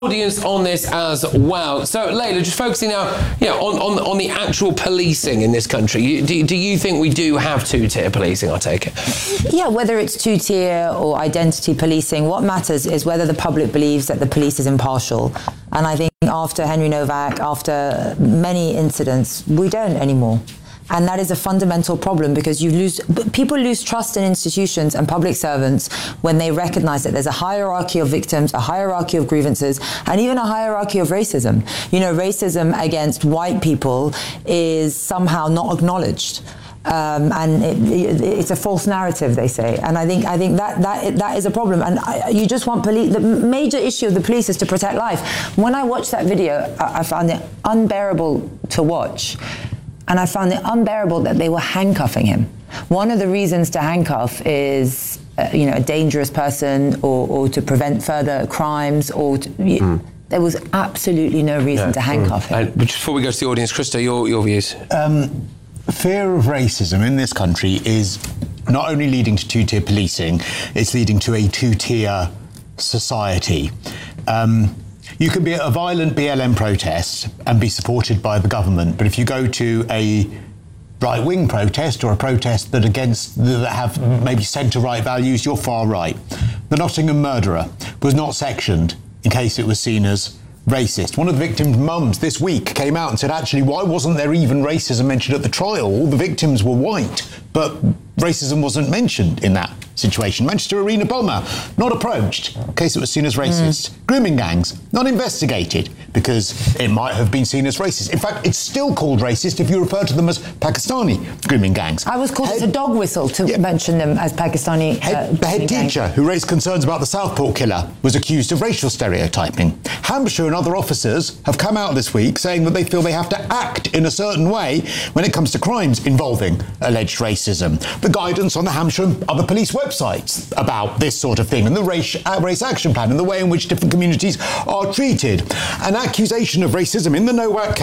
Audience on this as well. So, Layla, just focusing now, on the actual policing in this country. Do you think we do have two-tier policing? I take it. Yeah, whether it's two-tier or identity policing, what matters is whether the public believes that the police is impartial. And I think after Henry Novak, after many incidents, we don't anymore. And that is a fundamental problem because people lose trust in institutions and public servants when they recognize that there's a hierarchy of victims, a hierarchy of grievances, and even a hierarchy of racism. You know, racism against white people is somehow not acknowledged. And it's a false narrative, they say, and I think that is a problem. And you just want police. The major issue of the police is to protect life. When I watched that video, I found it unbearable to watch. And I found it unbearable that they were handcuffing him. One of the reasons to handcuff is, a dangerous person or to prevent further crimes or there was absolutely no reason to handcuff him. But before we go to the audience, Christo, your views? Fear of racism in this country is not only leading to two-tier policing, it's leading to a two-tier society. You can be at a violent BLM protest and be supported by the government, but if you go to a right-wing protest or a protest that have maybe centre-right values, you're far right. The Nottingham murderer was not sectioned in case it was seen as racist. One of the victims' mums this week came out and said, actually, why wasn't there even racism mentioned at the trial? All the victims were white, but racism wasn't mentioned in that situation. Manchester Arena bomber, not approached in case it was seen as racist. Grooming gangs, not investigated because it might have been seen as racist. In fact, it's still called racist if you refer to them as Pakistani grooming gangs. I was called as a dog whistle to mention them as Pakistani The head teacher who raised concerns about the Southport killer was accused of racial stereotyping. Hampshire and other officers have come out this week saying that they feel they have to act in a certain way when it comes to crimes involving alleged racism. The guidance on the Hampshire and other police websites about this sort of thing and the race action plan and the way in which different communities are treated. An accusation of racism in the Novak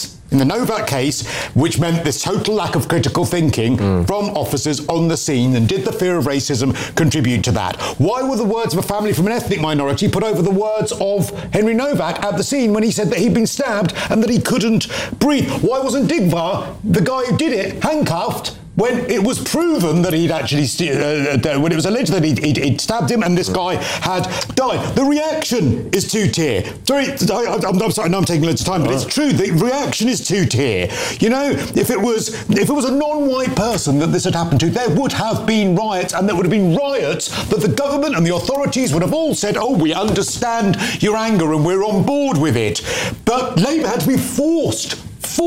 case, which meant this total lack of critical thinking from officers on the scene. And did the fear of racism contribute to that? Why were the words of a family from an ethnic minority put over the words of Henry Novak at the scene when he said that he'd been stabbed and that he couldn't breathe? Why wasn't Digvar, the guy who did it, handcuffed when it was proven that he'd actually, when it was alleged that he'd stabbed him and this guy had died? The reaction is two-tier. Sorry, I'm sorry, no, I'm taking loads of time, but it's true. The reaction is two-tier. You know, if it was a non-white person that this had happened to, there would have been riots, and there would have been riots that the government and the authorities would have all said, oh, we understand your anger and we're on board with it. But Labour had to be forced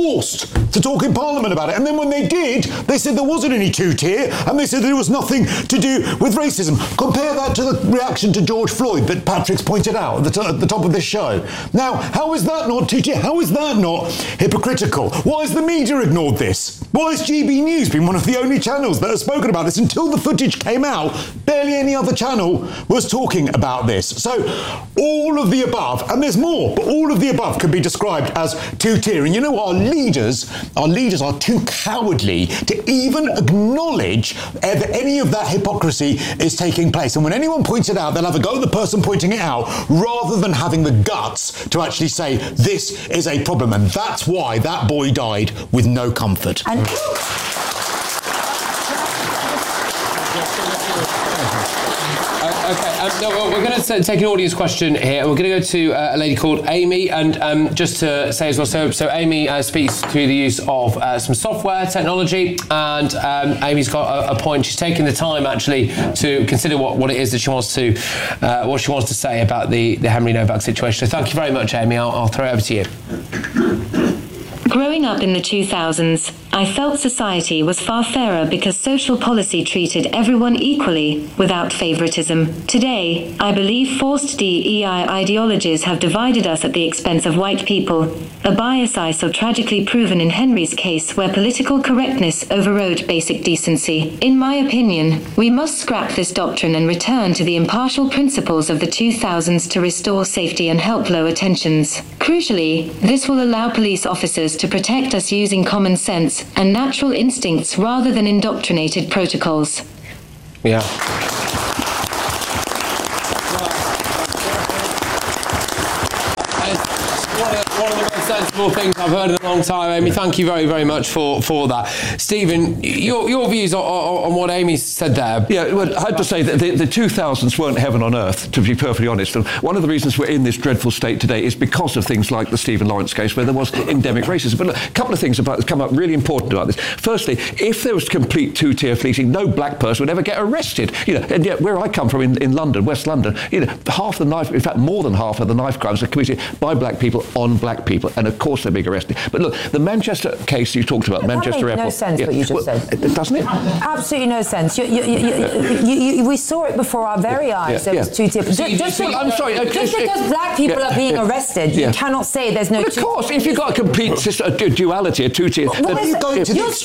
to talk in Parliament about it. And then when they did, they said there wasn't any two-tier, and they said there was nothing to do with racism. Compare that to the reaction to George Floyd that Patrick's pointed out at the top of this show. Now, how is that not two-tier? How is that not hypocritical? Why has the media ignored this? Why has GB News been one of the only channels that has spoken about this? Until the footage came out, barely any other channel was talking about this. So all of the above, and there's more, but all of the above can be described as two-tier. And you know what? Our leaders are too cowardly to even acknowledge that any of that hypocrisy is taking place. And when anyone points it out, they'll have a go at the person pointing it out rather than having the guts to actually say, this is a problem. And that's why that boy died with no comfort. We're going to take an audience question here. We're going to go to a lady called Amy, and just to say as well, so Amy speaks to the use of some software technology, and Amy's got a point. She's taken the time actually to consider what it is that she wants to say about the Henry Novak situation. So thank you very much, Amy. I'll throw it over to you. Growing up in the 2000s, I felt society was far fairer because social policy treated everyone equally, without favoritism. Today, I believe forced DEI ideologies have divided us at the expense of white people, a bias I saw tragically proven in Henry's case where political correctness overrode basic decency. In my opinion, we must scrap this doctrine and return to the impartial principles of the 2000s to restore safety and help lower tensions. Crucially, this will allow police officers to protect us using common sense and natural instincts rather than indoctrinated protocols. Yeah. sensible things I've heard in a long time, Amy. Thank you very, very much for that. Stephen, your views on what Amy said there? Yeah, well, I have to say that the 2000s weren't heaven on earth, to be perfectly honest. And one of the reasons we're in this dreadful state today is because of things like the Stephen Lawrence case, where there was endemic racism. But look, a couple of things have come up really important about this. Firstly, if there was complete two-tier policing, no black person would ever get arrested. And yet where I come from in London, West London, half the knife, in fact, more than half of the knife crimes are committed by black people on black people, and of course they're being arrested. But look, the Manchester case you talked about, Manchester Airport. No sense what you just said. Doesn't it? Absolutely no sense. We saw it before our very eyes. There was two-tier. I'm sorry. Just because black people are being arrested, you cannot say there's no. But of course, if you've got a complete duality, a two-tier. Why are you going to the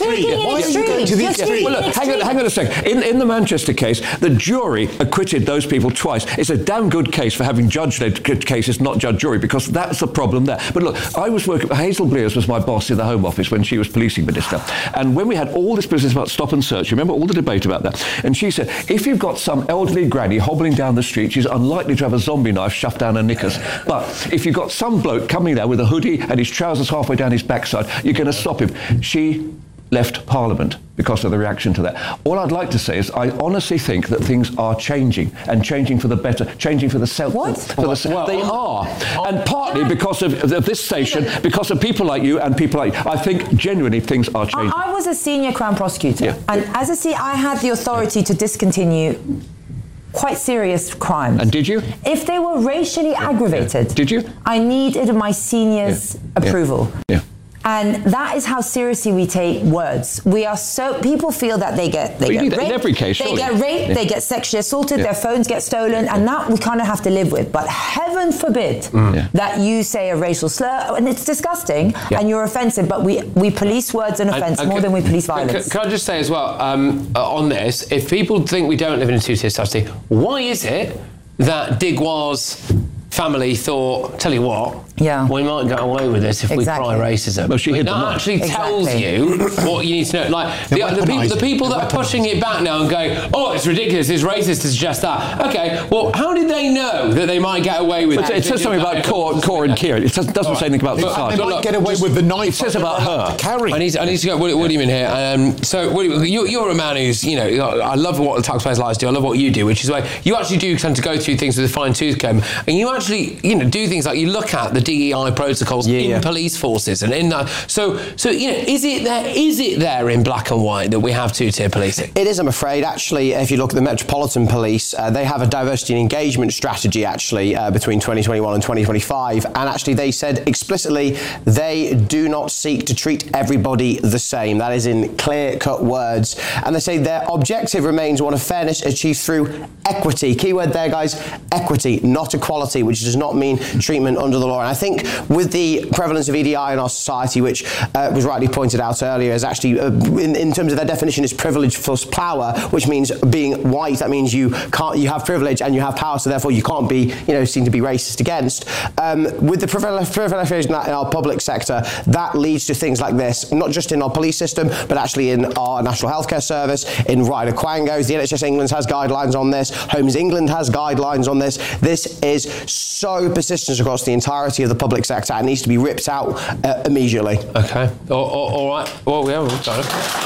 extreme? Well, look, hang on a second. In the Manchester case, the jury acquitted those people twice. It's a damn good case for having judge-led cases, not judge-jury, because that's the problem there. But look, I was working. Hazel Blears was my boss in the Home Office when she was policing minister, and when we had all this business about stop and search, you remember all the debate about that? And she said, if you've got some elderly granny hobbling down the street, she's unlikely to have a zombie knife shoved down her knickers. But if you've got some bloke coming there with a hoodie and his trousers halfway down his backside, you're going to stop him. She left Parliament because of the reaction to that. All I'd like to say is I honestly think that things are changing, and changing for the better, changing for the self. What? They are. And partly because of this station, because of people like you and people like you. I think genuinely things are changing. I was a senior Crown prosecutor, and as a senior, I had the authority to discontinue quite serious crimes. And did you? If they were racially aggravated. Did you? I needed my seniors' approval. Yeah. And that is how seriously we take words. We are so, people feel that they get raped. In every case, they get raped, they get sexually assaulted, their phones get stolen, and that we kind of have to live with. But heaven forbid that you say a racial slur, and it's disgusting, and you're offensive, but we police words and offence more than we police violence. Can I just say as well, on this, if people think we don't live in a two-tier society, why is it that Digwar's family thought, tell you what, we might get away with this if we cry racism? Well, she hid the knife. Actually tells you what you need to know. Like the people that are pushing it back now and going, oh, it's ridiculous, it's racist to suggest that. Okay, well, how did they know that they might get away with it? It says something about Cor and Kieran. It doesn't say anything about the side. They might get away with the knife. It says about her. Carry. I need to go. What do you mean here? So you're a man who's, I love what the Taxpayers' Lives do. I love what you do, which is why you actually do tend to go through things with a fine tooth comb, and you actually, do things like you look at the DEI protocols in police forces and in that. So is it there in black and white that we have two-tier policing? It is, I'm afraid. Actually, if you look at the Metropolitan Police, they have a diversity and engagement strategy actually between 2021 and 2025, and actually they said explicitly they do not seek to treat everybody the same. That is in clear-cut words, and they say their objective remains one of fairness achieved through equity. Keyword there, guys, equity, not equality, which does not mean treatment under the law. And I think with the prevalence of EDI in our society, which was rightly pointed out earlier, is actually, in terms of their definition, is privilege plus power, which means being white, that means you have privilege and you have power, so therefore you can't be, seen to be racist against. With the proliferation in our public sector, that leads to things like this, not just in our police system, but actually in our National Healthcare Service, in Ryder Quangos. The NHS England has guidelines on this. Homes England has guidelines on this. This is so persistent across the entirety of the public sector and needs to be ripped out immediately. Okay. All right. Well, yeah, we've got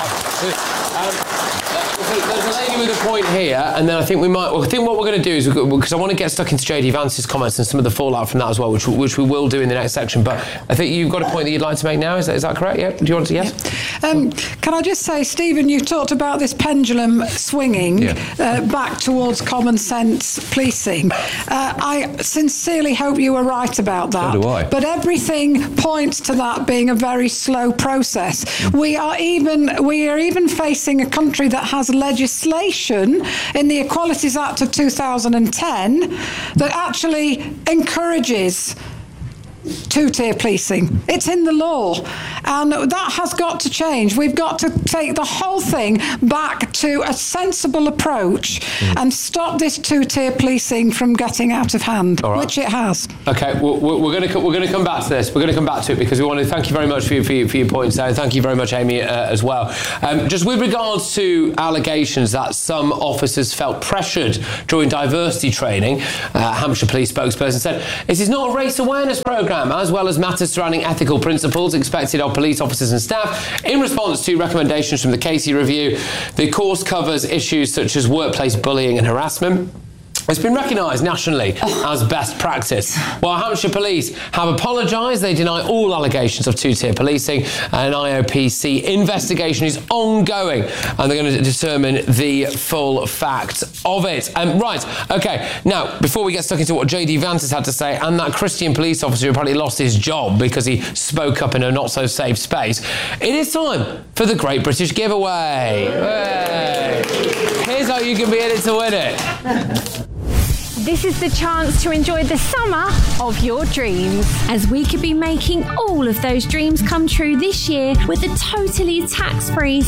it. There's a lady with a point here, and then I think what we're going to do is, because I want to get stuck into JD Vance's comments and some of the fallout from that as well, which we will do in the next section. But I think you've got a point that you'd like to make now. Is that correct? Yeah. Do you want to? Yes. Can I just say, Stephen, you talked about this pendulum swinging back towards common sense policing. I sincerely hope you were right about that. So do I. But everything points to that being a very slow process. We are even facing a country that has legislation in the Equalities Act of 2010 that actually encourages two-tier policing. It's in the law, and that has got to change. We've got to take the whole thing back to a sensible approach and stop this two-tier policing from getting out of hand, which it has. Okay, we're going to come back to this. We're going to come back to it because we want to thank you very much for your points there. Thank you very much, Amy, as well. Just with regards to allegations that some officers felt pressured during diversity training, Hampshire Police spokesperson said, "This is not a race awareness programme. programme, as well as matters surrounding ethical principles expected of police officers and staff. In response to recommendations from the Casey Review, the course covers issues such as workplace bullying and harassment. It's been recognised nationally as best practice. While Hampshire Police have apologised, they deny all allegations of two-tier policing. An IOPC investigation is ongoing, and they're going to determine the full facts of it. Right, OK, now, before we get stuck into what JD Vance has had to say, and that Christian police officer who probably lost his job because he spoke up in a not-so-safe space, it is time for the Great British Giveaway. Hey. Here's how you can be in it to win it. This is the chance to enjoy the summer of your dreams, as we could be making all of those dreams come true this year with a totally tax-free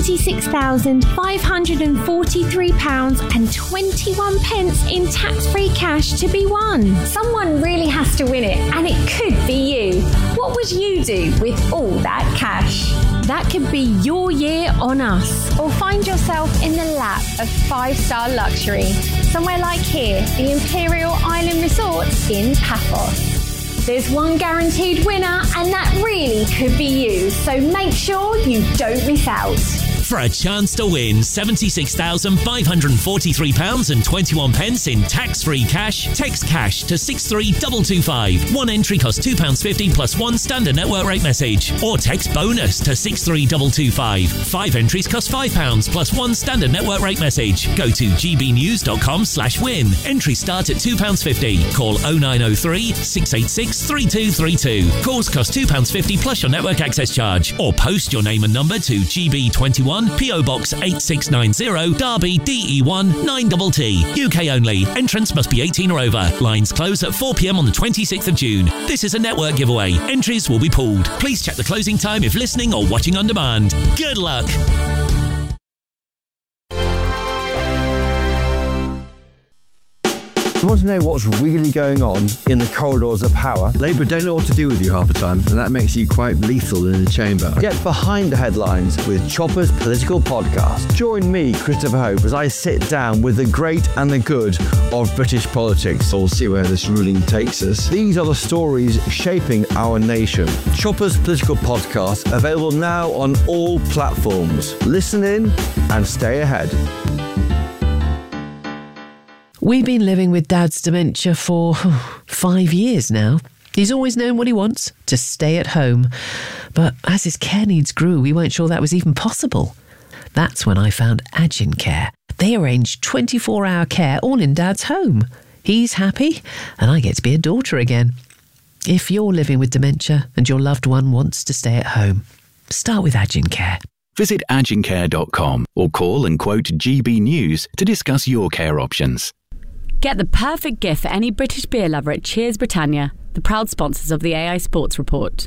£76,543.21 in tax-free cash to be won. Someone really has to win it, and it could be you. What would you do with all that cash? That could be your year on us, or find yourself in the lap of five-star luxury, somewhere like here, the Imperial Island Resort in Paphos. There's one guaranteed winner, and that really could be you, so make sure you don't miss out. For a chance to win £76,543.21 in tax-free cash, text cash to 63225. One entry costs £2.50 plus one standard network rate message. Or text bonus to 63225. 5 entries cost £5 plus one standard network rate message. Go to gbnews.com/win. Entries start at £2.50. Call 0903 686 3232. Calls cost £2.50 plus your network access charge. Or post your name and number to GB21 PO Box 8690 Derby DE1 9TT. UK only. Entrance must be 18 or over. Lines close at 4 p.m. on the 26th of June. This is a network giveaway. Entries will be pulled. Please check the closing time if listening or watching on demand. Good luck. You want to know what's really going on in the corridors of power? Labour don't know what to do with you half the time, and that makes you quite lethal in the chamber. Get behind the headlines with Chopper's Political Podcast. Join me, Christopher Hope, as I sit down with the great and the good of British politics. We'll see where this ruling takes us. These are the stories shaping our nation. Chopper's Political Podcast, available now on all platforms. Listen in and stay ahead. We've been living with Dad's dementia for 5 years now. He's always known what he wants, to stay at home. But as his care needs grew, we weren't sure that was even possible. That's when I found Agincare. They arrange 24-hour care all in Dad's home. He's happy, and I get to be a daughter again. If you're living with dementia and your loved one wants to stay at home, start with Agincare. Visit agincare.com or call and quote GB News to discuss your care options. Get the perfect gift for any British beer lover at Cheers Britannia, the proud sponsors of the AI Sports Report.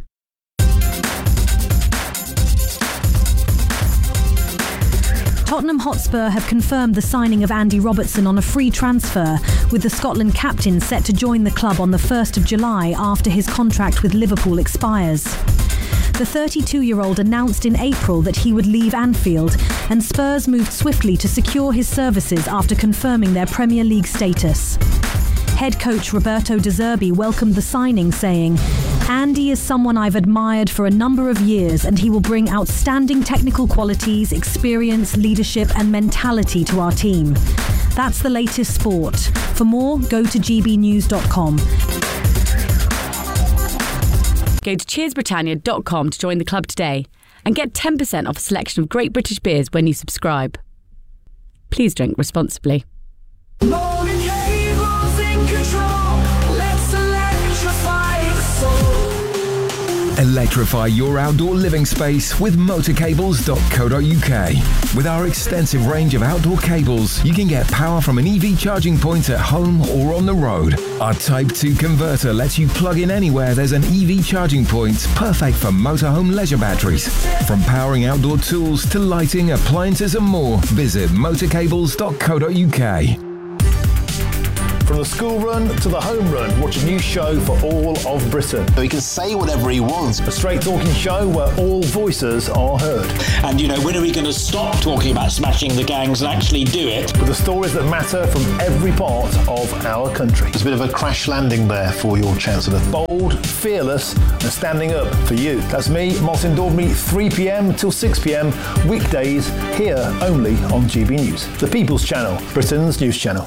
Tottenham Hotspur have confirmed the signing of Andy Robertson on a free transfer, with the Scotland captain set to join the club on the 1st of July after his contract with Liverpool expires. The 32-year-old announced in April that he would leave Anfield, and Spurs moved swiftly to secure his services after confirming their Premier League status. Head coach Roberto De Zerbi welcomed the signing, saying, "Andy is someone I've admired for a number of years, and he will bring outstanding technical qualities, experience, leadership and mentality to our team." That's the latest sport. For more, go to gbnews.com. Go to cheersbritannia.com to join the club today and get 10% off a selection of great British beers when you subscribe. Please drink responsibly. Electrify your outdoor living space with motorcables.co.uk. With our extensive range of outdoor cables, you can get power from an EV charging point at home or on the road. Our Type 2 converter lets you plug in anywhere there's an EV charging point, perfect for motorhome leisure batteries. From powering outdoor tools to lighting, appliances and more, visit motorcables.co.uk. From the school run to the home run, watch a new show for all of Britain. So he can say whatever he wants. A straight talking show where all voices are heard. And, you know, when are we going to stop talking about smashing the gangs and actually do it? With the stories that matter from every part of our country. It's a bit of a crash landing there for your Chancellor. Bold, fearless and standing up for you. That's me, Martin Daubney, 3 p.m. till 6 p.m. weekdays here only on GB News. The People's Channel, Britain's news channel.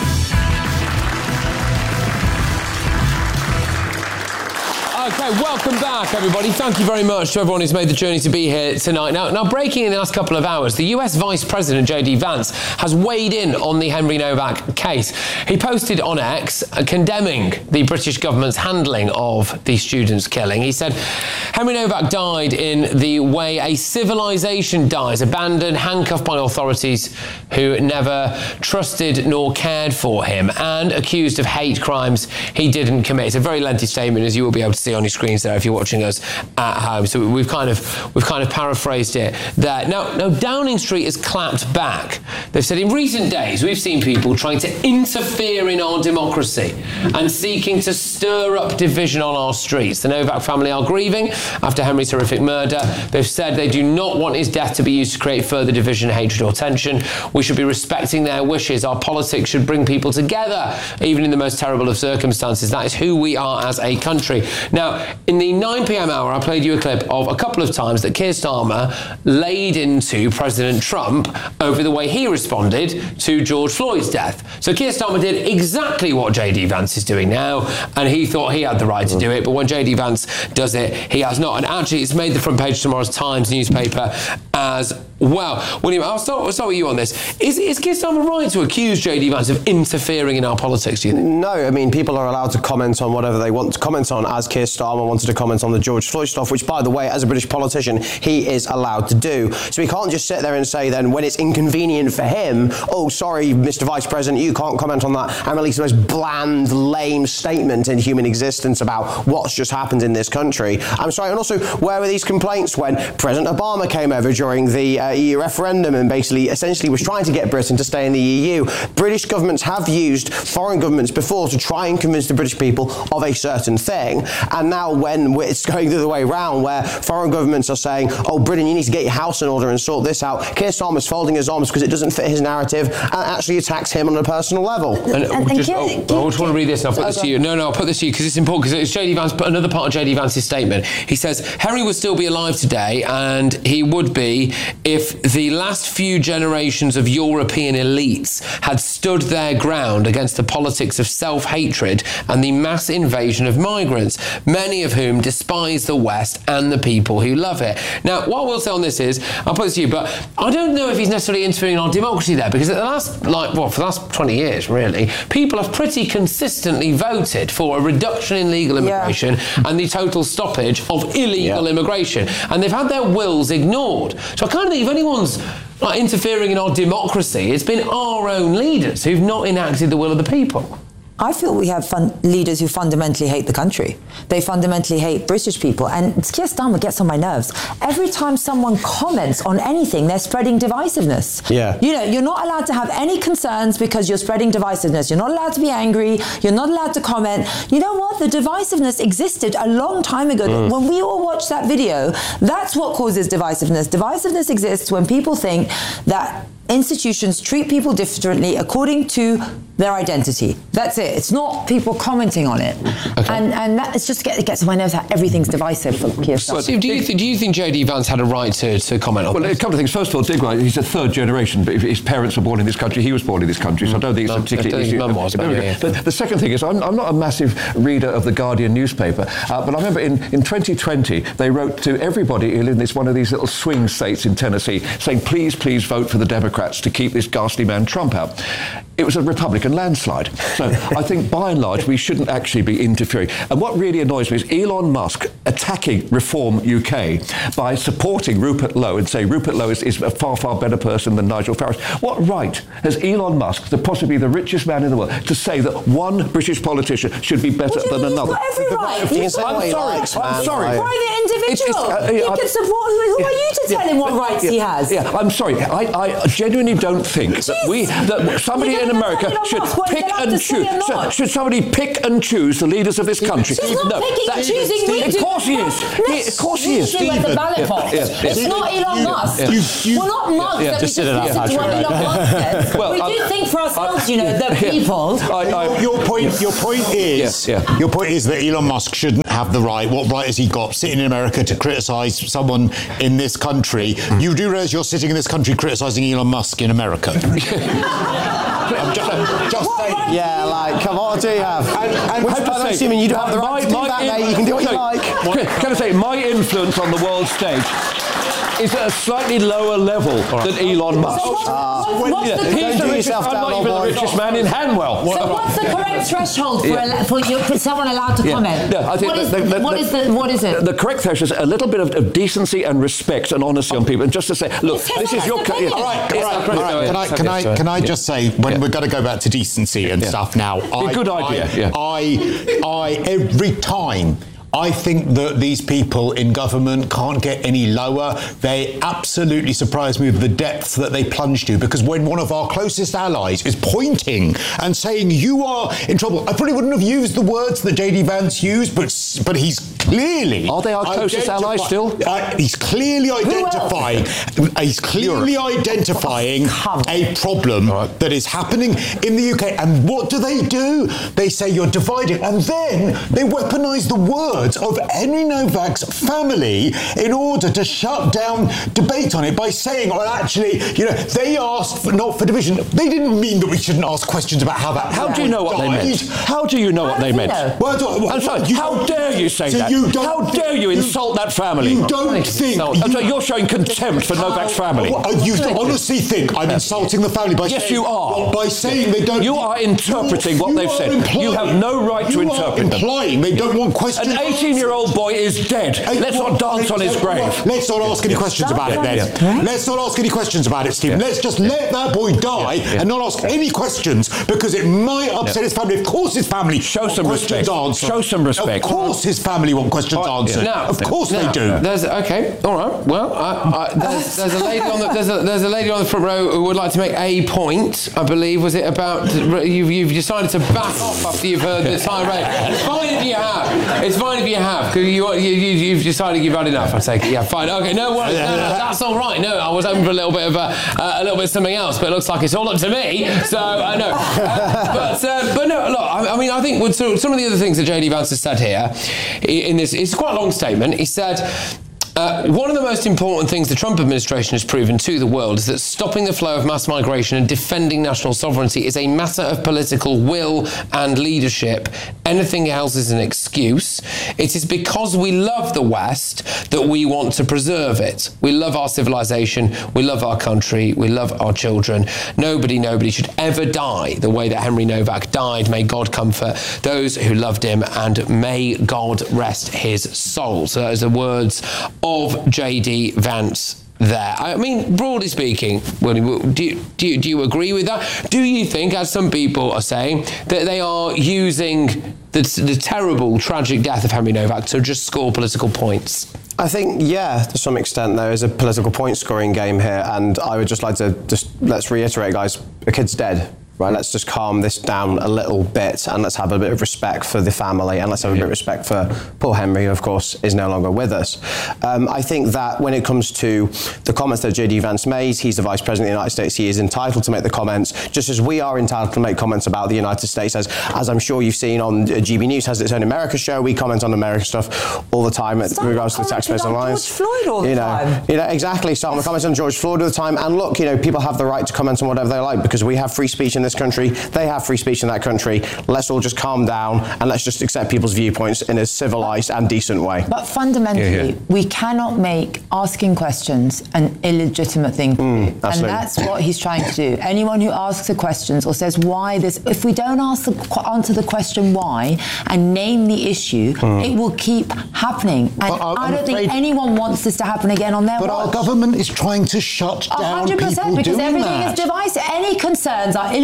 Okay, welcome back, everybody. Thank you very much to everyone who's made the journey to be here tonight. Now, breaking in the last couple of hours, the US Vice President, J.D. Vance, has weighed in on the Henry Novak case. He posted on X condemning the British government's handling of the student's killing. He said, Henry Novak died in the way a civilization dies, abandoned, handcuffed by authorities who never trusted nor cared for him, and accused of hate crimes he didn't commit. It's a very lengthy statement, as you will be able to see on your screens there if you're watching us at home. So we've kind of paraphrased it there. Now Downing Street has clapped back. They've said in recent days we've seen people trying to interfere in our democracy and seeking to stir up division on our streets. The Novak family are grieving after Henry's horrific murder. They've said they do not want his death to be used to create further division, hatred or tension. We should be respecting their wishes. Our politics should bring people together, even in the most terrible of circumstances. That is who we are as a country. Now, in the 9 p.m. hour, I played you a clip of a couple of times that Keir Starmer laid into President Trump over the way he responded to George Floyd's death. So Keir Starmer did exactly what J.D. Vance is doing now, and he thought he had the right to do it, but when J.D. Vance does it, he has not. And actually, it's made the front page of tomorrow's Times newspaper as well. William, I'll start with you on this. Is Keir Starmer right to accuse J.D. Vance of interfering in our politics, do you think? No, I mean, people are allowed to comment on whatever they want to comment on, as Keir Starmer wanted to comment on the George Floyd stuff, which, by the way, as a British politician, he is allowed to do. So he can't just sit there and say then, when it's inconvenient for him, oh, sorry, Mr. Vice President, you can't comment on that, and release the most bland, lame statement in human existence about what's just happened in this country. I'm sorry, and also, where were these complaints when President Obama came over during the EU referendum and essentially was trying to get Britain to stay in the EU? British governments have used foreign governments before to try and convince the British people of a certain thing. And now when it's going the other way around, where foreign governments are saying, oh, Britain, you need to get your house in order and sort this out, Keir Starmer's folding his arms because it doesn't fit his narrative and actually attacks him on a personal level. I just want to read this and I'll put this to you. No, I'll put this to you because it's important, because it's J.D. Vance, another part of J.D. Vance's statement. He says, Henry would still be alive today, and he would be if the last few generations of European elites had stood their ground against the politics of self-hatred and the mass invasion of migrants, many of whom despise the West and the people who love it. Now, what I will say on this is, I'll put this to you, but I don't know if he's necessarily interfering in our democracy there, because for the last 20 years, really, people have pretty consistently voted for a reduction in legal immigration and the total stoppage of illegal immigration. And they've had their wills ignored. So I kind of think if anyone's interfering in our democracy, it's been our own leaders who've not enacted the will of the people. I feel we have leaders who fundamentally hate the country. They fundamentally hate British people. And Keir Starmer gets on my nerves. Every time someone comments on anything, they're spreading divisiveness. Yeah. You know, you're not allowed to have any concerns because you're spreading divisiveness. You're not allowed to be angry. You're not allowed to comment. You know what? The divisiveness existed a long time ago. When we all watch that video, that's what causes divisiveness. Divisiveness exists when people think that institutions treat people differently according to their identity. That's it. It's not people commenting on it. Okay. And that it's just it gets on my nerves how everything's divisive for Keir Starmer. Steve, do you think J.D. Vance had a right to comment on this? Well, a couple of things. First of all, Digwell, he's a third generation, but his parents were born in this country, he was born in this country, so I don't think it's a particularly issue. But the second thing is, I'm not a massive reader of the Guardian newspaper, but I remember in 2020, they wrote to everybody who lived in one of these little swing states in Tennessee, saying, please vote for the Democrats to keep this ghastly man Trump out. It was a Republican landslide. So I think, by and large, we shouldn't actually be interfering. And what really annoys me is Elon Musk attacking Reform UK by supporting Rupert Lowe and saying Rupert Lowe is a far, far better person than Nigel Farage. What right has Elon Musk, possibly the richest man in the world, to say that one British politician should be better than another? Every right. I'm sorry. Private individual. He can support. Who are you to tell him what rights he has? Yeah, I'm sorry. I genuinely don't think that somebody in America should pick and choose. Should somebody pick and choose the leaders of this country? He's not picking and choosing. Of course he is. Of course he is. At the ballot box. It's not Elon Musk. We're not mugs that we just listen to what Elon Musk says. We do think for ourselves, the people. Your point is that Elon Musk shouldn't have the right. What right has he got sitting in America to criticise someone in this country? You do realise you're sitting in this country criticising Elon Musk in America. I'm just saying. Yeah, come on, what do you have? And I'm assuming you don't have the right to do that, mate. You can do what you like. Can I say, my influence on the world stage is at a slightly lower level than Elon Musk. He's the richest, I'm not even the richest man in Hanwell. So what's the correct threshold for someone allowed to comment? What is it? The correct threshold is a little bit of decency and respect and honesty on people. And just to say, look, this is your... All right. Can I just say, when we're going to go back to decency and stuff now... Good idea, every time... I think that these people in government can't get any lower. They absolutely surprise me with the depths that they plunge to, because when one of our closest allies is pointing and saying you are in trouble, I probably wouldn't have used the words that JD Vance used, but he's clearly... Are they our closest allies still? He's clearly identifying... He's clearly identifying a problem that is happening in the UK. And what do? They say you're dividing, and then they weaponise the word of Henry Novak's family in order to shut down debate on it by saying, they asked not for division. They didn't mean that we shouldn't ask questions about how that... How do you know what they meant? How do you know what they meant? I'm sorry, how dare you say that? How dare you insult that family? You don't think... You're showing contempt for Novak's family. You honestly think I'm insulting the family by saying... Yes, you are. By saying they don't... You are interpreting what they've said. You have no right to interpret them. Implying they don't want questions... An 18-year-old boy is dead. Let's not dance on his grave. Let's not ask any questions about it then. Let's not ask any questions about it, Stephen. Let's just let that boy die and not ask any questions, because it might upset his family. Of course his family Show some respect. Show some respect. Of course his family want questions answered. Of course they do. Okay, all right. Well, there's a lady on the front row who would like to make a point, I believe. Was it about... You've decided to back off after you've heard the tirade. It's fine if you have. It's fine if you have, because you've decided you've had enough. I take it. Yeah, fine. Okay, no worries. No, that's all right. No, I was hoping for a little bit of something else, but it looks like it's all up to me. So I know. But no, look. I mean, I think with some of the other things that JD Vance has said here in this, it's quite a long statement. He said, one of the most important things the Trump administration has proven to the world is that stopping the flow of mass migration and defending national sovereignty is a matter of political will and leadership. Anything else is an excuse. It is because we love the West that we want to preserve it. We love our civilization. We love our country. We love our children. Nobody should ever die the way that Henry Novak died. May God comfort those who loved him, and may God rest his soul. So those are the words of JD Vance there. I mean, broadly speaking, do you agree with that? Do you think, as some people are saying, that they are using the terrible, tragic death of Henry Novak to just score political points? I think, to some extent there is a political point scoring game here, and I would just like to let's reiterate, guys, a kid's dead. Right, let's just calm this down a little bit, and let's have a bit of respect for the family, and let's have a bit of respect for poor Henry, who of course is no longer with us. I think that when it comes to the comments that JD Vance made, he's the Vice President of the United States. He is entitled to make the comments, just as we are entitled to make comments about the United States. As I'm sure you've seen on GB News, has its own America show. We comment on American stuff all the time in regards to the Taxpayers Alliance. George Floyd all the time. Exactly. Starting the comments on George Floyd all the time. And look, people have the right to comment on whatever they like, because we have free speech in this country. They have free speech in that country. Let's all just calm down and let's just accept people's viewpoints in a civilised and decent way. But fundamentally, we cannot make asking questions an illegitimate thing to do. And that's what he's trying to do. Anyone who asks the questions or says why this, if we don't answer the question why and name the issue, it will keep happening. And I don't think anyone wants this to happen again on their watch. But our government is trying to shut down 100%, people because doing everything that. is divisive. Any concerns are illegitimate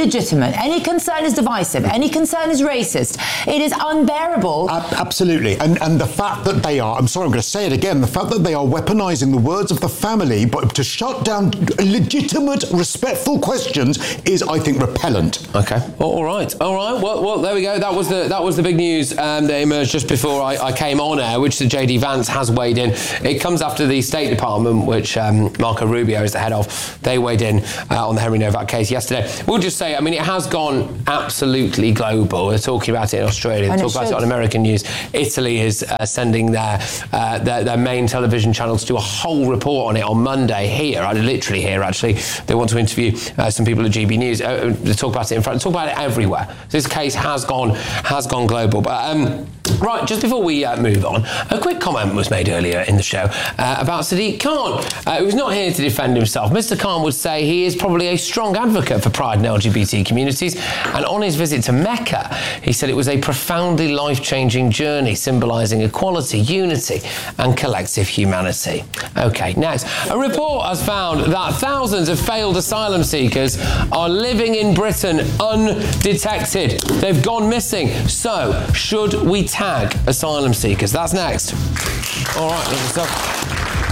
illegitimate, any concern is divisive, any concern is racist, it is unbearable. Absolutely. And the fact that they are, I'm sorry, I'm going to say it again, the fact that they are weaponising the words of the family but to shut down legitimate, respectful questions is, I think, repellent. Okay. All right. Well, there we go. That was the big news that emerged just before I came on air, which the JD Vance has weighed in. It comes after the State Department, which Marco Rubio is the head of. They weighed in on the Henry Novak case yesterday. We'll just say, I mean, it has gone absolutely global. We're talking about it in Australia. We're talking about it on American news. Italy is sending their main television channel to do a whole report on it on Monday here, literally here actually. They want to interview some people at GB News to talk about it in front, talk about it everywhere. This case has gone global. But right, just before we move on, a quick comment was made earlier in the show about Sadiq Khan, who's not here to defend himself. Mr. Khan would say he is probably a strong advocate for pride in LGBT communities, and on his visit to Mecca, he said it was a profoundly life-changing journey, symbolising equality, unity and collective humanity. OK, next. A report has found that thousands of failed asylum seekers are living in Britain undetected. They've gone missing. So, should we tag asylum seekers? That's next. All right, lovely stuff.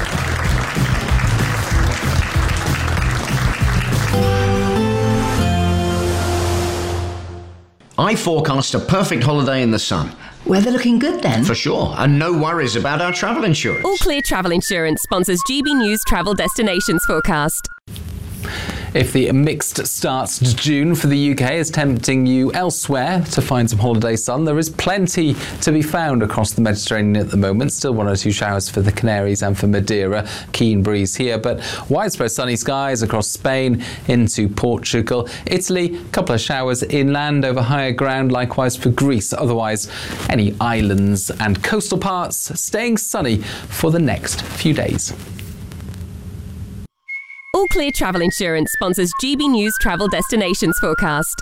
I forecast a perfect holiday in the sun. Weather looking good then? For sure, and no worries about our travel insurance. All Clear Travel Insurance sponsors GB News Travel Destinations Forecast. If the mixed start to June for the UK is tempting you elsewhere to find some holiday sun, there is plenty to be found across the Mediterranean at the moment. Still 1 or 2 showers for the Canaries and for Madeira. Keen breeze here, but widespread sunny skies across Spain into Portugal. Italy, a couple of showers inland over higher ground, likewise for Greece. Otherwise, any islands and coastal parts staying sunny for the next few days. All Clear Travel Insurance sponsors GB News Travel Destinations Forecast.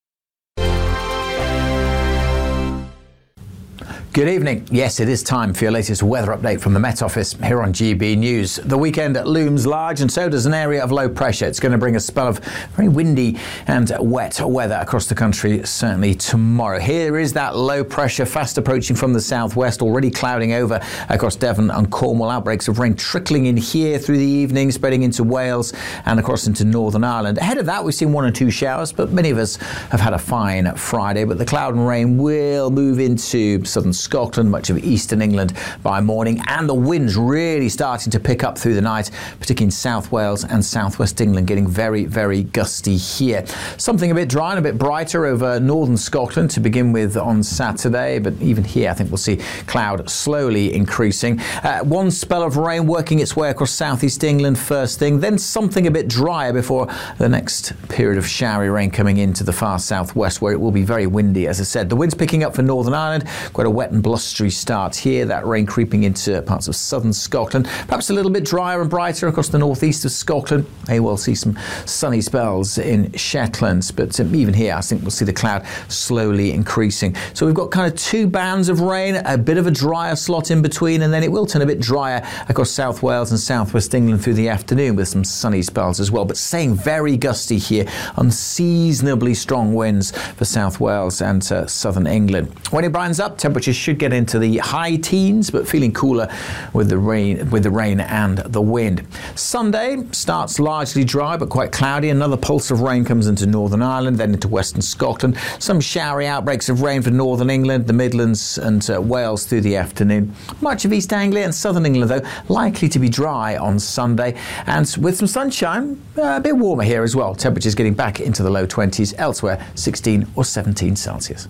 Good evening. Yes, it is time for your latest weather update from the Met Office here on GB News. The weekend looms large, and so does an area of low pressure. It's going to bring a spell of very windy and wet weather across the country, certainly tomorrow. Here is that low pressure fast approaching from the southwest, already clouding over across Devon and Cornwall. Outbreaks of rain trickling in here through the evening, spreading into Wales and across into Northern Ireland. Ahead of that, we've seen 1 or 2 showers, but many of us have had a fine Friday. But the cloud and rain will move into southern Scotland, much of eastern England by morning, and the winds really starting to pick up through the night, particularly in South Wales and southwest England, getting very, very gusty here. Something a bit dry and a bit brighter over northern Scotland to begin with on Saturday, but even here I think we'll see cloud slowly increasing. One spell of rain working its way across southeast England first thing, then something a bit drier before the next period of showery rain coming into the far southwest, where it will be very windy. As I said, the wind's picking up for Northern Ireland, quite a wet and blustery start here, that rain creeping into parts of southern Scotland, perhaps a little bit drier and brighter across the northeast of Scotland. May well see some sunny spells in Shetland, but even here I think we'll see the cloud slowly increasing. So we've got kind of 2 bands of rain, a bit of a drier slot in between, and then it will turn a bit drier across South Wales and southwest England through the afternoon with some sunny spells as well, but staying very gusty here, unseasonably strong winds for South Wales and southern England. When it brightens up, temperatures should get into the high teens, but feeling cooler with the rain and the wind. Sunday starts largely dry but quite cloudy. Another pulse of rain comes into Northern Ireland, then into western Scotland. Some showery outbreaks of rain for northern England, the Midlands and Wales through the afternoon. Much of East Anglia and southern England, though, likely to be dry on Sunday, and with some sunshine, a bit warmer here as well. Temperatures getting back into the low 20s, elsewhere 16 or 17 Celsius.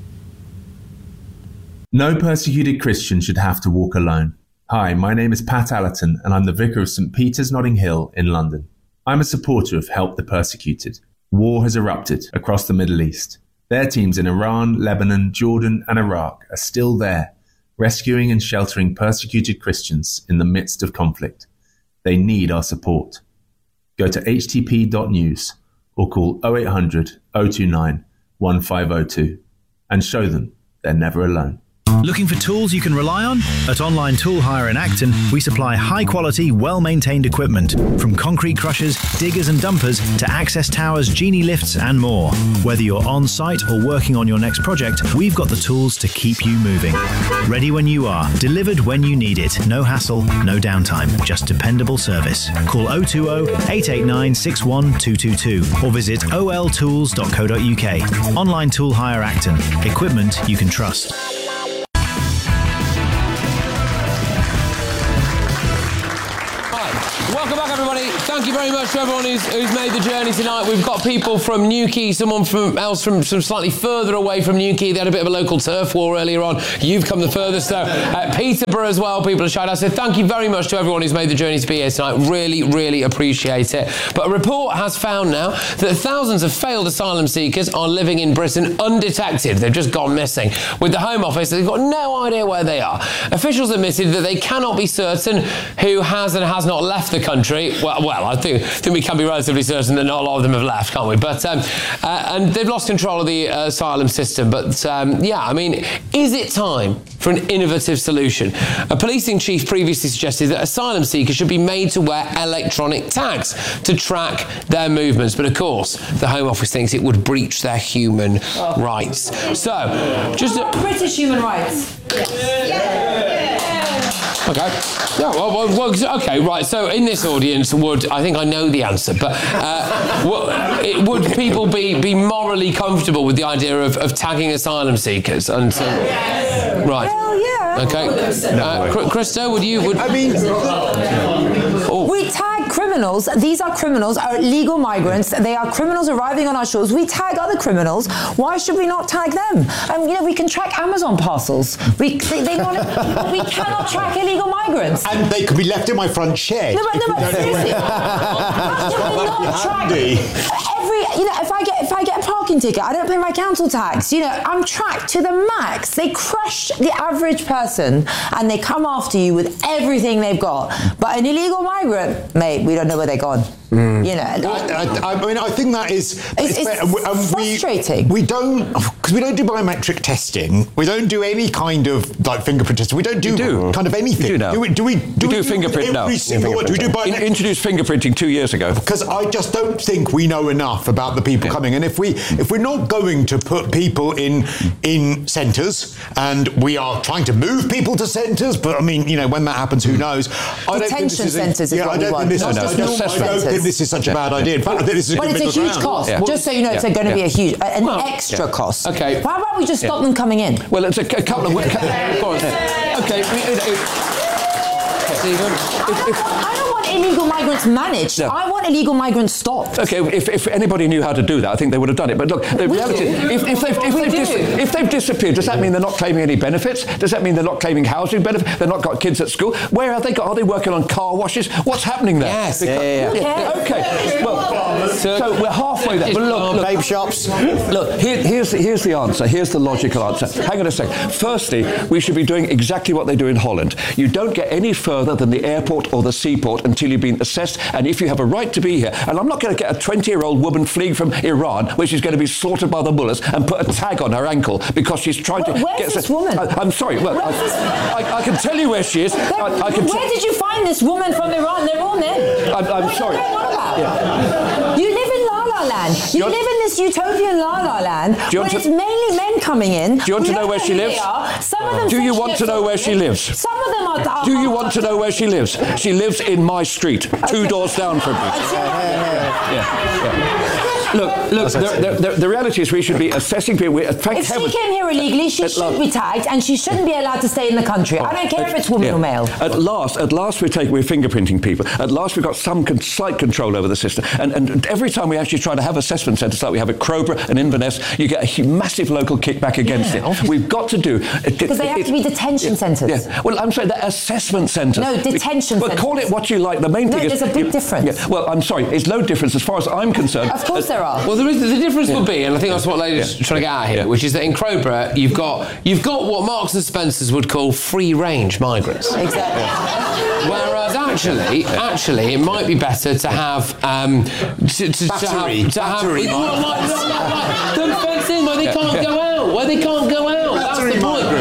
No persecuted Christian should have to walk alone. Hi, my name is Pat Allerton, and I'm the Vicar of St Peter's Notting Hill in London. I'm a supporter of Help the Persecuted. War has erupted across the Middle East. Their teams in Iran, Lebanon, Jordan and Iraq are still there, rescuing and sheltering persecuted Christians in the midst of conflict. They need our support. Go to htp.news or call 0800 029 1502 and show them they're never alone. Looking for tools you can rely on? At Online Tool Hire in Acton, we supply high-quality, well-maintained equipment, from concrete crushers, diggers and dumpers to access towers, genie lifts and more. Whether you're on-site or working on your next project, we've got the tools to keep you moving. Ready when you are, delivered when you need it. No hassle, no downtime, just dependable service. Call 020 889 61222 or visit oltools.co.uk. Online Tool Hire Acton. Equipment you can trust. Welcome back, everybody. Thank you very much to everyone who's made the journey tonight. We've got people from Newquay, someone else from slightly further away from Newquay. They had a bit of a local turf war earlier on. You've come the furthest, though. Peterborough as well, people have shouted out. So thank you very much to everyone who's made the journey to be here tonight. Really, really appreciate it. But a report has found now that thousands of failed asylum seekers are living in Britain undetected. They've just gone missing. With the Home Office, they've got no idea where they are. Officials admitted that they cannot be certain who has and has not left the country. Well, I think we can be relatively certain that not a lot of them have left, can't we? But and they've lost control of the asylum system. But yeah, I mean, is it time for an innovative solution? A policing chief previously suggested that asylum seekers should be made to wear electronic tags to track their movements. But of course, the Home Office thinks it would breach their human rights. So, just British human rights. Okay. Yeah. Well, okay. Right. So, in this audience, I think I know the answer, but would people be morally comfortable with the idea of tagging asylum seekers? And so, right. Hell yeah. Okay. Christo, would you? I mean, we tag criminals. These are criminals, are illegal migrants. They are criminals arriving on our shores. We tag other criminals. Why should we not tag them? We can track Amazon parcels. We cannot track illegal migrants. And they could be left in my front shed. No, but seriously, how can we not track if I get a parking ticket, I don't pay my council tax. I'm tracked to the max. They crush the average person and they come after you with everything they've got. But an illegal migrant, mate, we don't know where they're gone. I mean, I think that is it's frustrating. We don't do biometric testing. We don't do any kind of fingerprint testing. We don't do kind of anything. We do now. Do we fingerprint now? Do we do biometric? Introduced fingerprinting 2 years ago. Because I just don't think we know enough about the people coming. And if we're not going to put people in centres, and we are trying to move people to centres, but I mean, when that happens, who knows? Detention centres is what we want. This is such a bad idea. In fact, this is but it's a huge cost. Yeah. Just so you know, it's going to be an extra cost. Okay. Why about we just stop them coming in? Well, it's a couple of... Okay. I don't want illegal migrants managed. No. I want illegal migrants stopped. Okay, if anybody knew how to do that, I think they would have done it. But look, the reality is, if they've disappeared, does that mean they're not claiming any benefits? Does that mean they're not claiming housing benefits? They're not got kids at school? Where have they got? Are they working on car washes? What's happening there? Yes. Okay. Well, so we're halfway there. But look, babe shops. Look, here's the answer. Here's the logical answer. Hang on a second. Firstly, we should be doing exactly what they do in Holland. You don't get any further than the airport or the seaport until you've been assessed, and if you have a right to be here. And I'm not going to get a 20-year-old woman fleeing from Iran, where she's going to be slaughtered by the mullahs, and put a tag on her ankle because she's trying to get... this woman? I'm sorry. Well, I can tell you where she is. Where did you find this woman from Iran? They're all men. I'm sorry. You live in La La Land. You live in this utopian La La Land where it's mainly men coming in. Do you want to know where she lives? Some of them. Do you want to know where she lives? Some of them are. Do you want to know where she lives? She lives in my street, 2 doors down from me. Look, the reality is we should be assessing people. If she came here illegally, she shouldn't be tagged and she shouldn't be allowed to stay in the country. I don't care if it's woman or male. At last we're fingerprinting people. At last we've got some slight control over the system. And every time we actually try to have assessment centres like we have at Crowborough and Inverness, you get a massive local kickback against it. We've got to do... Because they have to be detention centres. Yeah. Well, I'm sorry, they're assessment centres. No, detention centres. Well, call it what you like. The main thing is... there's a big difference. Yeah. Well, I'm sorry, it's no difference as far as I'm concerned. Of course there are. Well, the difference will be, and I think that's what ladies are trying to get at here, which is that in Crowborough you've got what Marks and Spencers would call free-range migrants. Exactly. Whereas actually, it might be better to have battery them fenced in where they can't go out. That's the point.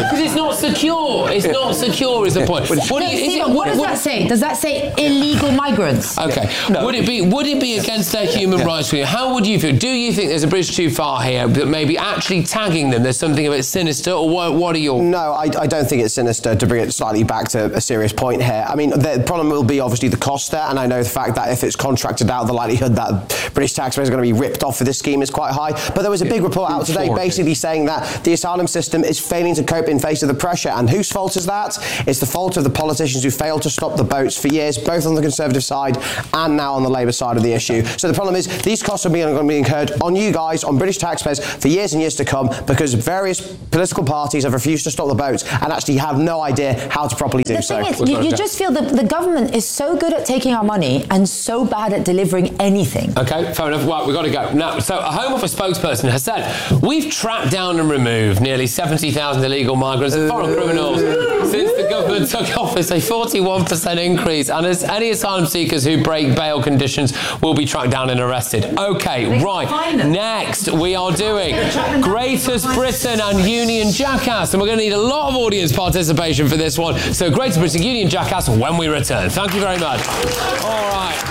Because it's not secure. It's not secure is the point. What does that say? Does that say illegal migrants? Okay. No. Would it be against their human rights for you? How would you feel? Do you think there's a bridge too far here, that maybe actually tagging them, there's something a bit sinister, or what are your... No, I don't think it's sinister, to bring it slightly back to a serious point here. I mean, the problem will be obviously the cost there, and I know the fact that if it's contracted out, the likelihood that British taxpayers are going to be ripped off for this scheme is quite high. But there was a big report out today basically saying that the asylum system is failing to cope in face of the pressure. And whose fault is that? It's the fault of the politicians who failed to stop the boats for years, both on the Conservative side and now on the Labour side of the issue. So the problem is these costs are going to be incurred on you guys, on British taxpayers, for years and years to come, because various political parties have refused to stop the boats and actually have no idea how to properly do so. The thing is, you just feel that the government is so good at taking our money and so bad at delivering anything. Okay, fair enough. Well, we've got to go. Now, so a Home Office spokesperson has said, we've tracked down and removed nearly 70,000 illegal migrants and foreign criminals since the government took office, a 41% increase, and as any asylum seekers who break bail conditions will be tracked down and arrested. Okay, right. Next, we are doing Greatest Britain and Union Jackass, and we're going to need a lot of audience participation for this one. So Greatest Britain Union Jackass when we return. Thank you very much. All right.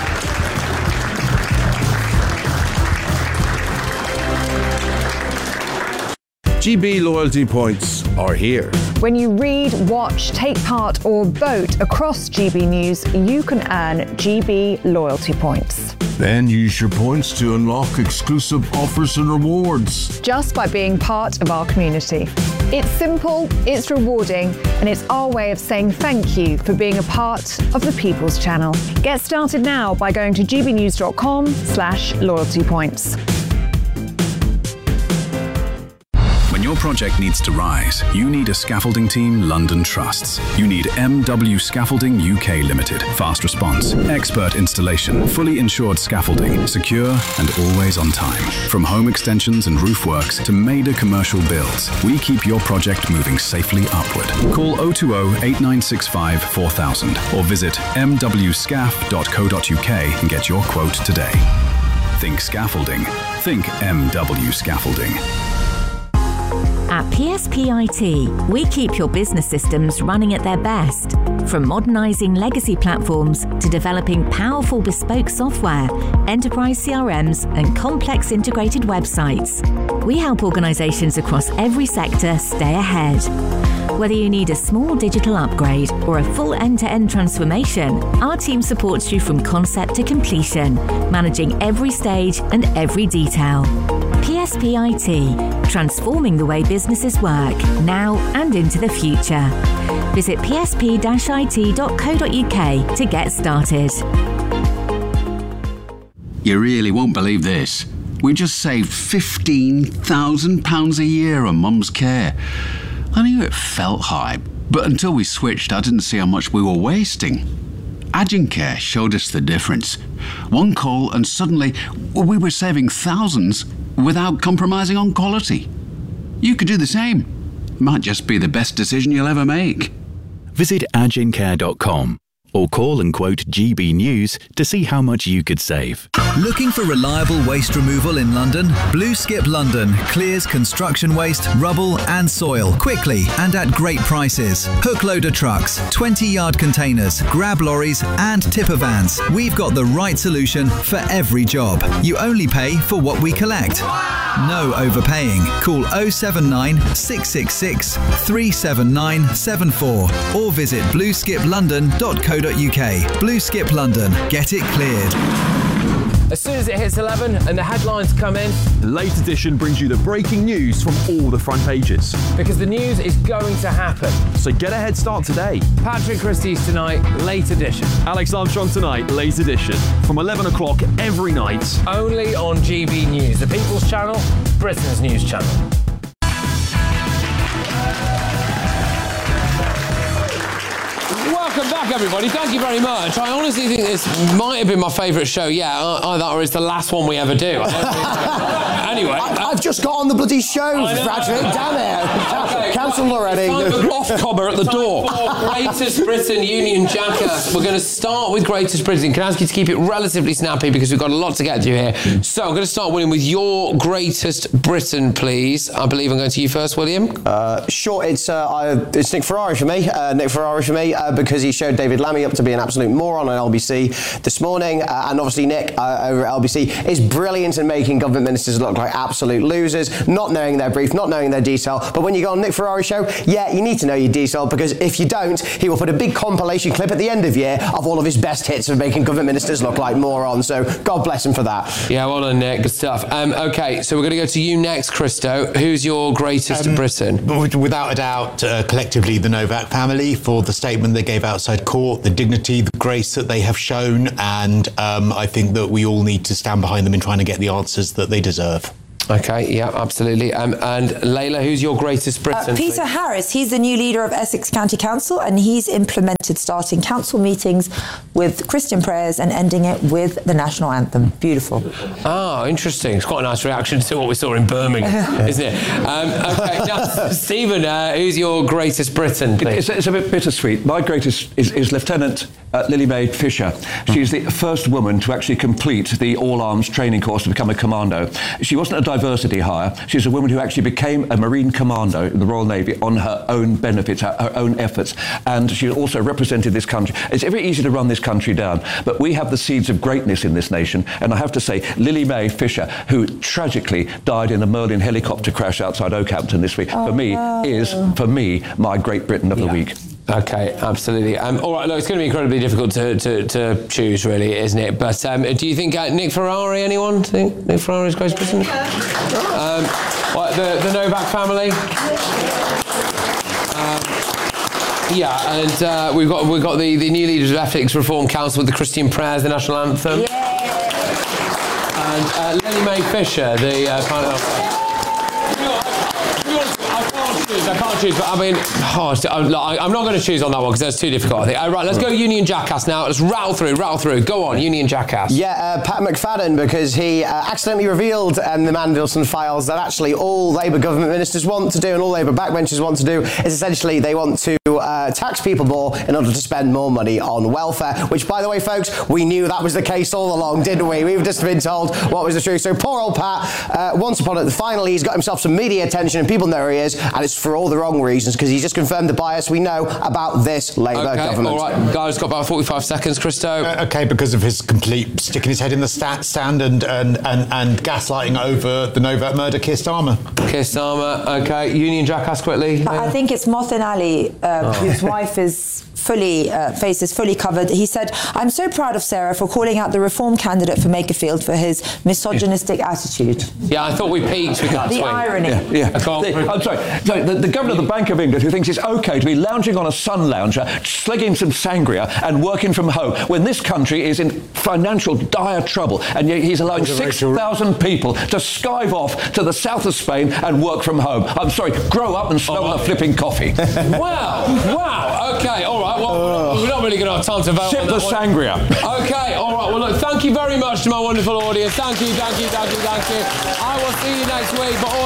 GB loyalty points are here. When you read, watch, take part or vote across GB News, you can earn GB loyalty points. Then use your points to unlock exclusive offers and rewards. Just by being part of our community. It's simple, it's rewarding, and it's our way of saying thank you for being a part of the People's Channel. Get started now by going to gbnews.com/loyalty points. When your project needs to rise, you need a scaffolding team London trusts. You need MW Scaffolding UK Limited. Fast response, expert installation, fully insured scaffolding, secure and always on time. From home extensions and roof works to major commercial builds, we keep your project moving safely upward. Call 020 8965 4000 or visit mwscaf.co.uk and get your quote today. Think scaffolding. Think MW Scaffolding. At PSP IT, we keep your business systems running at their best. From modernising legacy platforms to developing powerful bespoke software, enterprise CRMs and complex integrated websites, we help organisations across every sector stay ahead. Whether you need a small digital upgrade or a full end-to-end transformation, our team supports you from concept to completion, managing every stage and every detail. PSP IT, transforming the way businesses work, now and into the future. Visit psp-it.co.uk to get started. You really won't believe this. We just saved £15,000 a year on Mum's care. I knew it felt high, but until we switched, I didn't see how much we were wasting. Agencare showed us the difference. One call and suddenly we were saving thousands without compromising on quality. You could do the same. Might just be the best decision you'll ever make. Visit agencare.com or call and quote GB News to see how much you could save. Looking for reliable waste removal in London? Blue Skip London clears construction waste, rubble and soil quickly and at great prices. Hook loader trucks, 20-yard containers, grab lorries and tipper vans. We've got the right solution for every job. You only pay for what we collect. No overpaying. Call 079 666 37974 or visit blueskiplondon.co.uk. Blue Skip London. Get it cleared. As soon as it hits 11 and the headlines come in, the Late Edition brings you the breaking news from all the front pages. Because the news is going to happen. So get a head start today. Patrick Christie's tonight, Late Edition. Alex Armstrong tonight, Late Edition. From 11 o'clock every night. Only on GB News, the People's Channel, Britain's news channel. Welcome back, everybody. Thank you very much. I honestly think this might have been my favourite show yet. Either or it's the last one we ever do. Anyway. I've just got on the bloody show, Frederick. Damn it. Cancelled already. Off-cobber at the door. Greatest Britain Union Jackass. We're going to start with Greatest Britain. Can I ask you to keep it relatively snappy because we've got a lot to get through here. So I'm going to start, William, with your Greatest Britain, please. I believe I'm going to you first, William. Sure, it's Nick Ferrari for me. Because he showed David Lammy up to be an absolute moron on LBC this morning. And obviously Nick over at LBC is brilliant in making government ministers look like absolute losers, not knowing their brief, not knowing their detail. But when you go on Nick Ferrari's show, yeah, you need to know your detail, because if you don't, he will put a big compilation clip at the end of year of all of his best hits of making government ministers look like morons. So God bless him for that. Yeah, well done, Nick. Good stuff. Okay, so we're going to go to you next, Christo. Who's your Greatest Britain? Without a doubt, collectively, the Novak family, for the statement they gave outside court, the dignity, the grace that they have shown, and I think that we all need to stand behind them in trying to get the answers that they deserve. Okay, yeah, absolutely. And Layla, who's your Greatest Britain? Peter Harris, he's the new leader of Essex County Council, and he's implemented starting council meetings with Christian prayers and ending it with the national anthem. Beautiful. Oh, interesting. It's quite a nice reaction to what we saw in Birmingham, isn't it? Okay, now, Stephen, who's your Greatest Britain, please? It's a bit bittersweet. My greatest is Lieutenant Lily Mae Fisher. She's the first woman to actually complete the all-arms training course to become a commando. She wasn't a diversity hire. She's a woman who actually became a Marine commando in the Royal Navy on her own benefits, her own efforts, and she also represented this country. It's very easy to run this country down, but we have the seeds of greatness in this nation, and I have to say, Lily Mae Fisher, who tragically died in a Merlin helicopter crash outside Oakhampton this week, for me, my Great Britain of the week. Okay, absolutely. All right, look, it's going to be incredibly difficult to choose, really, isn't it? But do you think Nick Ferrari, anyone? Think Nick Ferrari's Great Britain? The Novak family? Yeah, and we've got the new leaders of Ethics Reform Council with the Christian prayers, the national anthem. And Lily Mae Fisher, the I can't choose, but I mean, I'm not going to choose on that one because that's too difficult, I think. Right, let's go Union Jackass now. Let's rattle through. Go on, Union Jackass. Yeah, Pat McFadden, because he accidentally revealed the Mandelson files that actually all Labour government ministers want to do and all Labour backbenchers want to do is essentially they want to tax people more in order to spend more money on welfare, which, by the way, folks, we knew that was the case all along, didn't we? We've just been told what was the truth. So poor old Pat, once upon it, finally he's got himself some media attention and people know who he is, and it's for all the wrong reasons, because he's just confirmed the bias we know about this Labour government. All right, guys, got about 45 seconds. Christo? Okay, because of his complete sticking his head in the stand and gaslighting over the Novak murder, Keir Starmer. Okay. Union Jackass, quickly. I think it's Mothin Ali, whose wife is face is fully covered. He said, "I'm so proud of Sarah for calling out the Reform candidate for Makerfield for his misogynistic attitude." Yeah, I thought we peaked with that. The irony. I'm sorry. The governor of the Bank of England, who thinks it's okay to be lounging on a sun lounger, slugging some sangria and working from home when this country is in financial dire trouble, and yet he's allowing 6,000 people to skive off to the south of Spain and work from home. I'm sorry, grow up and smell the flipping coffee. Wow. Okay, all right. Well, we're not really going to have time to vote Sip on the that sangria. Okay, all right. Well, look, thank you very much to my wonderful audience. Thank you. I will see you next week, but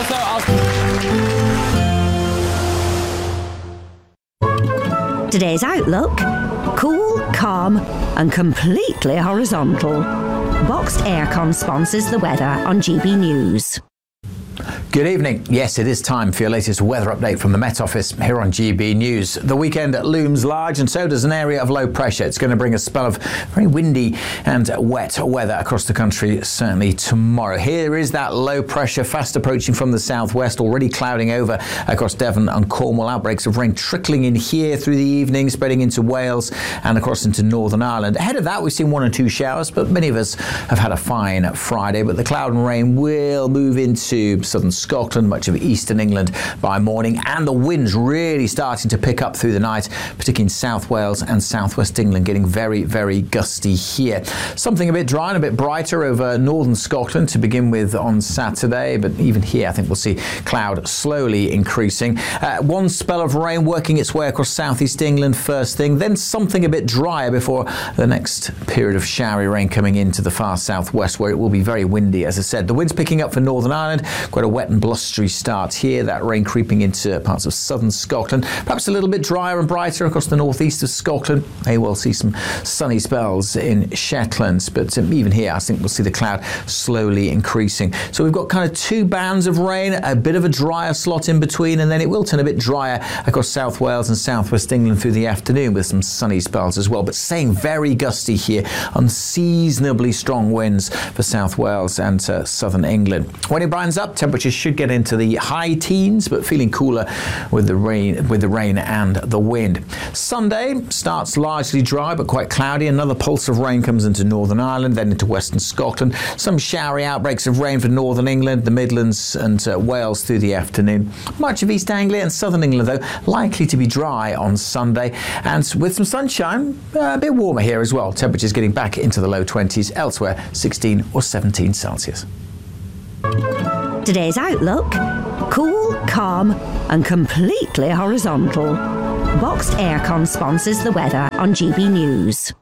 also Today's Outlook: cool, calm and completely horizontal. Boxed Aircon sponsors the weather on GB News. Good evening. Yes, it is time for your latest weather update from the Met Office here on GB News. The weekend looms large, and so does an area of low pressure. It's going to bring a spell of very windy and wet weather across the country, certainly tomorrow. Here is that low pressure fast approaching from the southwest, already clouding over across Devon and Cornwall. Outbreaks of rain trickling in here through the evening, spreading into Wales and across into Northern Ireland. Ahead of that, we've seen 1 or 2 showers, but many of us have had a fine Friday. But the cloud and rain will move into southern Scotland, much of eastern England by morning, and the winds really starting to pick up through the night, particularly in South Wales and southwest England, getting very, very gusty here. Something a bit dry and a bit brighter over northern Scotland to begin with on Saturday, but even here I think we'll see cloud slowly increasing. One spell of rain working its way across southeast England first thing, then something a bit drier before the next period of showery rain coming into the far southwest, where it will be very windy. As I said, the wind's picking up for Northern Ireland, quite a wet and blustery start here, that rain creeping into parts of southern Scotland, perhaps a little bit drier and brighter across the northeast of Scotland. May well see some sunny spells in Shetland, but even here I think we'll see the cloud slowly increasing. So we've got kind of two bands of rain, a bit of a drier slot in between, and then it will turn a bit drier across South Wales and southwest England through the afternoon with some sunny spells as well, but staying very gusty here, unseasonably strong winds for South Wales and southern England. When it brightens up, temperatures should get into the high teens, but feeling cooler with the rain and the wind. Sunday starts largely dry but quite cloudy. Another pulse of rain comes into Northern Ireland, then into western Scotland. Some showery outbreaks of rain for northern England, the Midlands and Wales through the afternoon. Much of East Anglia and southern England, though, likely to be dry on Sunday, and with some sunshine, a bit warmer here as well. Temperatures getting back into the low 20s, elsewhere 16 or 17 Celsius. Today's outlook: cool, calm and completely horizontal. Boxed Aircon sponsors the weather on GB News.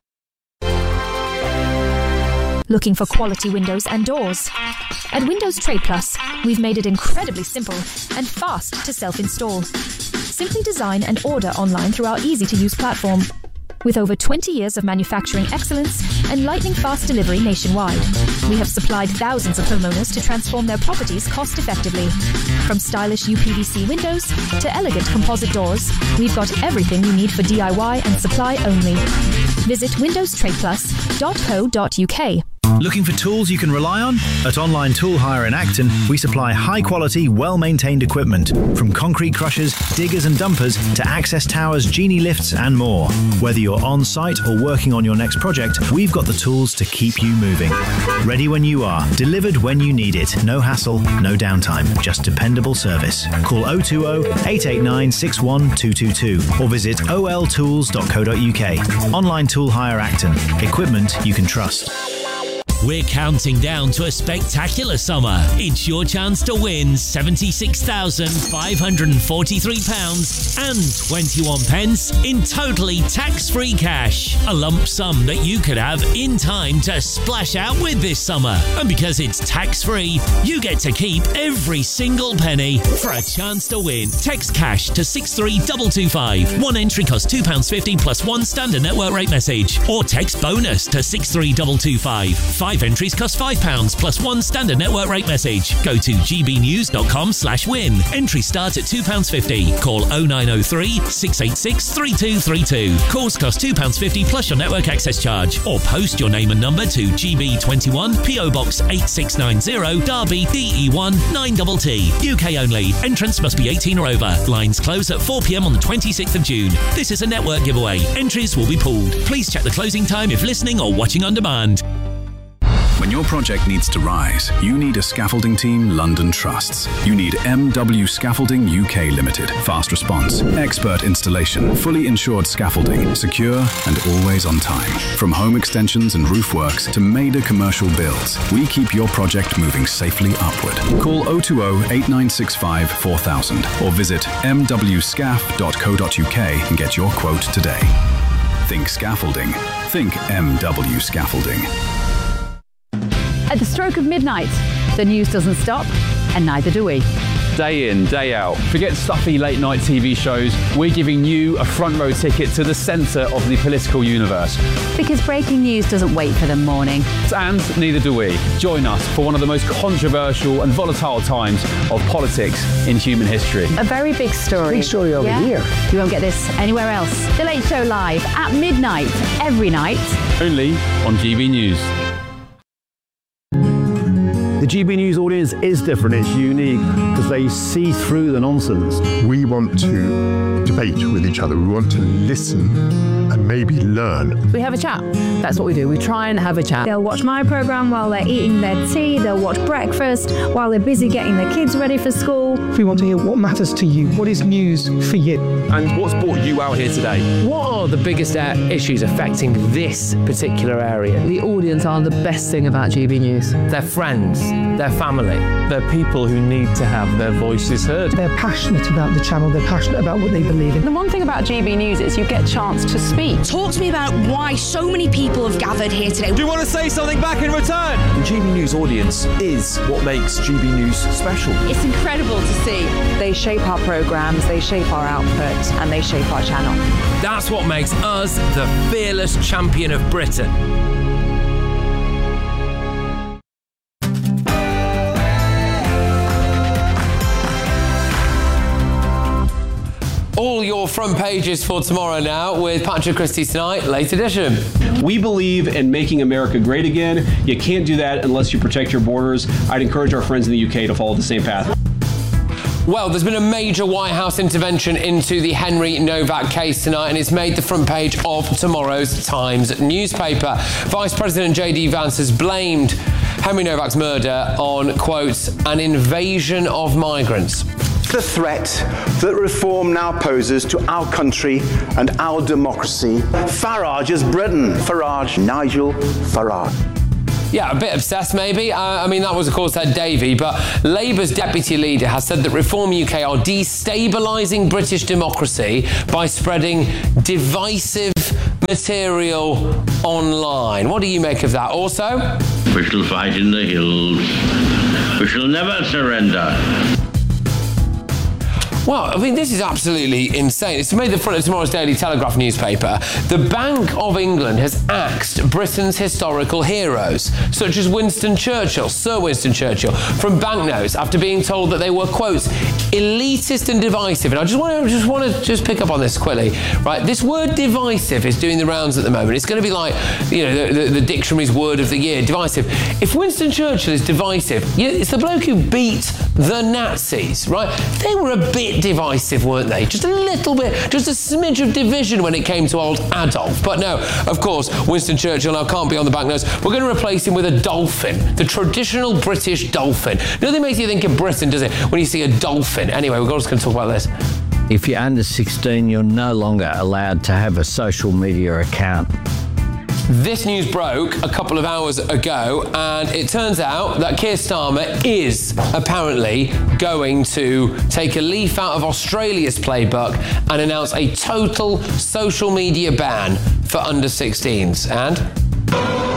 Looking for quality windows and doors? At Windows Trade Plus, we've made it incredibly simple and fast to self-install. Simply design and order online through our easy-to-use platform. With over 20 years of manufacturing excellence and lightning-fast delivery nationwide, we have supplied thousands of homeowners to transform their properties cost-effectively. From stylish UPVC windows to elegant composite doors, we've got everything you need for DIY and supply only. Visit windowstradeplus.co.uk. Looking for tools you can rely on? At Online Tool Hire in Acton, we supply high-quality, well-maintained equipment, from concrete crushers, diggers and dumpers to access towers, genie lifts and more. Whether you're on-site or working on your next project, we've got the tools to keep you moving. Ready when you are, delivered when you need it. No hassle, no downtime, just dependable service. Call 020-889-61222 or visit oltools.co.uk. Online Tool Hire Acton. Equipment you can trust. We're counting down to a spectacular summer. It's your chance to win £76,543 and 21 pence in totally tax-free cash. A lump sum that you could have in time to splash out with this summer. And because it's tax-free, you get to keep every single penny. For a chance to win, text cash to 63225. One entry costs £2.50 plus one standard network rate message. Or text bonus to 63225. 5 entries cost £5 plus one standard network rate message. Go to gbnews.com/win. Entries start at £2.50. Call 0903 686 3232. Calls cost £2.50 plus your network access charge. Or post your name and number to GB21 PO Box 8690 Derby DE1 9TT. UK only. Entrance must be 18 or over. Lines close at 4 p.m. on the 26th of June. This is a network giveaway. Entries will be pooled. Please check the closing time if listening or watching on demand. When your project needs to rise, you need a scaffolding team London trusts. You need MW Scaffolding UK Limited. Fast response, expert installation, fully insured scaffolding, secure and always on time. From home extensions and roof works to major commercial builds, we keep your project moving safely upward. Call 020-8965 4000 or visit mwscaf.co.uk and get your quote today. Think scaffolding. Think MW Scaffolding. At the stroke of midnight, the news doesn't stop, and neither do we. Day in, day out. Forget stuffy late night TV shows. We're giving you a front row ticket to the centre of the political universe. Because breaking news doesn't wait for the morning. And neither do we. Join us for one of the most controversial and volatile times of politics in human history. A very big story. Big story over here. You won't get this anywhere else. The Late Show live at midnight, every night. Only on GB News. The GB News audience is different, it's unique, because they see through the nonsense. We want to debate with each other, we want to listen and maybe learn. We have a chat. That's what we do. We try and have a chat. They'll watch my programme while they're eating their tea. They'll watch breakfast while they're busy getting their kids ready for school. We want to hear what matters to you. What is news for you? And what's brought you out here today? What are the biggest issues affecting this particular area? The audience are the best thing about GB News. Their friends, their family. They're people who need to have their voices heard. They're passionate about the channel. They're passionate about what they believe in. The one thing about GB News is you get a chance to speak. Talk to me about why so many people have gathered here today. Do you want to say something back in return? The GB News audience is what makes GB News special. It's incredible to see. They shape our programmes, they shape our output, and they shape our channel. That's what makes us the fearless champion of Britain. All your front pages for tomorrow now with Patrick Christie tonight, late edition. We believe in making America great again. You can't do that unless you protect your borders. I'd encourage our friends in the UK to follow the same path. Well, there's been a major White House intervention into the Henry Novak case tonight, and it's made the front page of tomorrow's Times newspaper. Vice President J.D. Vance has blamed Henry Novak's murder on, quote, an invasion of migrants. The threat that reform now poses to our country and our democracy. Farage is Britain. Farage, Nigel Farage. Yeah, a bit obsessed maybe. I mean, that was of course Ed Davey, but Labour's deputy leader has said that Reform UK are destabilising British democracy by spreading divisive material online. What do you make of that? Also, we shall fight in the hills. We shall never surrender. Well, I mean, this is absolutely insane. It's made the front of tomorrow's Daily Telegraph newspaper. The Bank of England has axed Britain's historical heroes, such as Winston Churchill, Sir Winston Churchill, from banknotes after being told that they were, quote, elitist and divisive. And I just want to pick up on this quickly, right? This word divisive is doing the rounds at the moment. It's going to be like, you know, the dictionary's word of the year, divisive. If Winston Churchill is divisive, it's the bloke who beat the Nazis, right? They were a bit divisive, weren't they? Just a little bit, just a smidge of division when it came to old Adolf. But no, of course, Winston Churchill now can't be on the banknotes. We're going to replace him with a dolphin, the traditional British dolphin. Nothing makes you think of Britain, does it, when you see a dolphin? Anyway, we're just going to talk about this. If you're under 16, you're no longer allowed to have a social media account. This news broke a couple of hours ago, and it turns out that Keir Starmer is apparently going to take a leaf out of Australia's playbook and announce a total social media ban for under 16s. And